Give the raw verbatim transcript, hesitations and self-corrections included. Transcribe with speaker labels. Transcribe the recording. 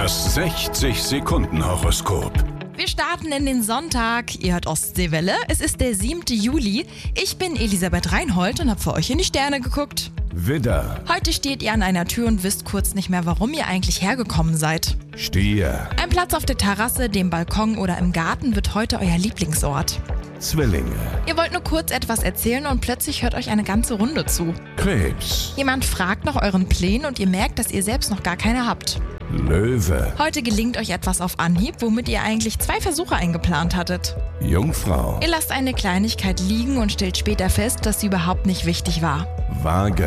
Speaker 1: Das sechzig-Sekunden-Horoskop.
Speaker 2: Wir starten in den Sonntag. Ihr hört Ostseewelle. Es ist der siebte Juli. Ich bin Elisabeth Reinhold und habe für euch in die Sterne geguckt.
Speaker 1: Widder,
Speaker 2: Heute steht ihr an einer Tür und wisst kurz nicht mehr, warum ihr eigentlich hergekommen seid.
Speaker 1: Stier,
Speaker 2: Ein Platz auf der Terrasse, dem Balkon oder im Garten wird heute euer Lieblingsort.
Speaker 1: Zwillinge,
Speaker 2: Ihr wollt nur kurz etwas erzählen und plötzlich hört euch eine ganze Runde zu.
Speaker 1: Krebs,
Speaker 2: Jemand fragt nach euren Plänen und ihr merkt, dass ihr selbst noch gar keine habt.
Speaker 1: Löwe,
Speaker 2: Heute gelingt euch etwas auf Anhieb, womit ihr eigentlich zwei Versuche eingeplant hattet.
Speaker 1: Jungfrau,
Speaker 2: Ihr lasst eine Kleinigkeit liegen und stellt später fest, dass sie überhaupt nicht wichtig war.
Speaker 1: Waage.